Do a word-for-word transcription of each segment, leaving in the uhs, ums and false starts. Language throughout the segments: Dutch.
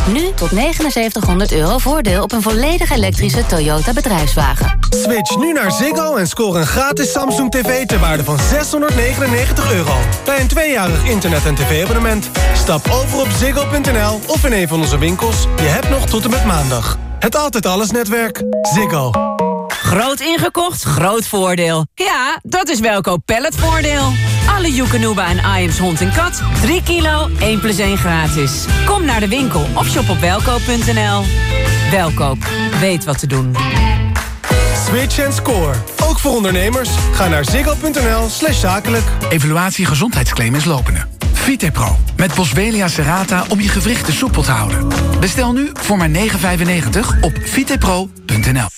Nu tot negenenzeventighonderd euro voordeel op een volledig elektrische Toyota bedrijfswagen. Switch nu naar Ziggo en score een gratis Samsung tv ter waarde van zeshonderdnegenennegentig euro. Bij een tweejarig internet- en tv-abonnement. Stap over op ziggo punt n l of in een van onze winkels. Je hebt nog tot en met maandag. Het Altijd Alles netwerk. Ziggo. Groot ingekocht, groot voordeel. Ja, dat is Welkoop Palletvoordeel. Alle Joekanuba en Iams hond en kat. drie kilo, één plus één gratis. Kom naar de winkel of shop op welkoop punt n l. Welkoop, weet wat te doen. Switch en score. Ook voor ondernemers. Ga naar ziggo punt n l slash zakelijk. Evaluatie gezondheidsclaim is lopende. Vitepro met Boswellia serrata om je gewrichten soepel te houden. Bestel nu voor maar negen vijfennegentig op vitepro punt n l.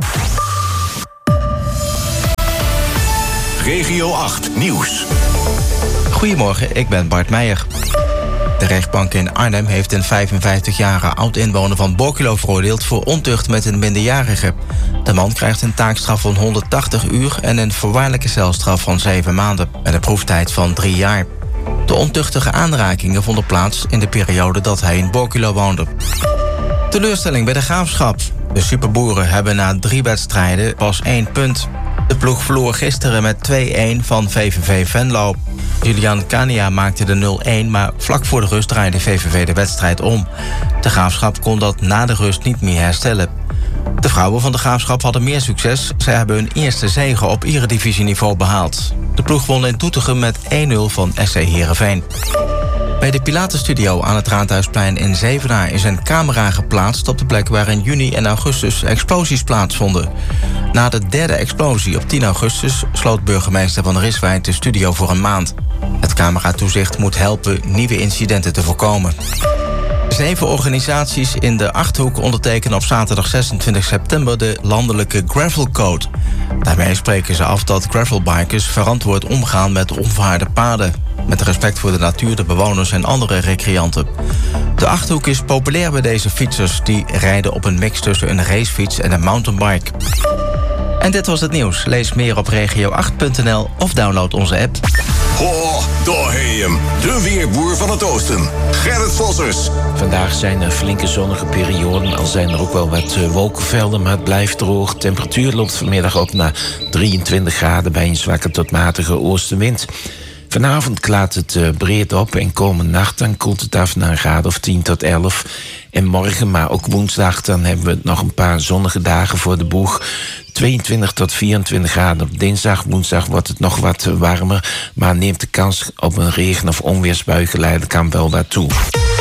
Regio acht Nieuws. Goedemorgen, ik ben Bart Meijer. De rechtbank in Arnhem heeft een vijfenvijftigjarige oud-inwoner van Borculo veroordeeld voor ontucht met een minderjarige. De man krijgt een taakstraf van honderdtachtig uur en een voorwaardelijke celstraf van zeven maanden met een proeftijd van drie jaar. De ontuchtige aanrakingen vonden plaats in de periode dat hij in Borculo woonde. Teleurstelling bij de Graafschap. De Superboeren hebben na drie wedstrijden pas één punt. De ploeg verloor gisteren met twee-een van V V V Venlo. Julian Kania maakte de nul-een, maar vlak voor de rust draaide V V V de wedstrijd om. De Graafschap kon dat na de rust niet meer herstellen. De vrouwen van de Graafschap hadden meer succes. Zij hebben hun eerste zege op eredivisieniveau behaald. De ploeg won in Doetinchem met één nul van S C Heerenveen. Bij de Pilatenstudio aan het Raadhuisplein in Zevenaar is een camera geplaatst op de plek waar in juni en augustus explosies plaatsvonden. Na de derde explosie op tien augustus sloot burgemeester Van Riswijk de studio voor een maand. Het cameratoezicht moet helpen nieuwe incidenten te voorkomen. Zeven organisaties in de Achterhoek ondertekenen op zaterdag zesentwintig september de landelijke Gravel Code. Daarmee spreken ze af dat gravelbikers verantwoord omgaan met onverharde paden, met respect voor de natuur, de bewoners en andere recreanten. De Achterhoek is populair bij deze fietsers die rijden op een mix tussen een racefiets en een mountainbike. En dit was het nieuws. Lees meer op regio acht punt n l of download onze app. Ho, daar heb je hem. De weerboer van het oosten. Gerrit Vossers. Vandaag zijn er flinke zonnige perioden. Al zijn er ook wel wat wolkenvelden, maar het blijft droog. Temperatuur loopt vanmiddag op naar drieëntwintig graden bij een zwakke tot matige oostenwind. Vanavond klaart het uh, breed op en komende nacht dan koelt het af naar een graad of tien tot elf. En morgen, maar ook woensdag, dan hebben we nog een paar zonnige dagen voor de boeg. tweeëntwintig tot vierentwintig graden op dinsdag. Woensdag wordt het nog wat warmer, maar neemt de kans op een regen- of onweersbui geleidelijk aan wel wat toe.